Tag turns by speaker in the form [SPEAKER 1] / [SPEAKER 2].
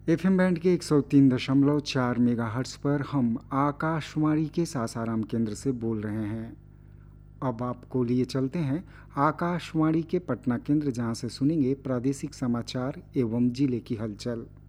[SPEAKER 1] FM band के 103.4 megahertz पर हम आकाशवाणी के सासाराम केंद्र से बोल रहे हैं। अब आपको लिए चलते हैं आकाशवाणी के पटना केंद्र, जहां से सुनेंगे प्रादेशिक समाचार एवं जिले की हलचल।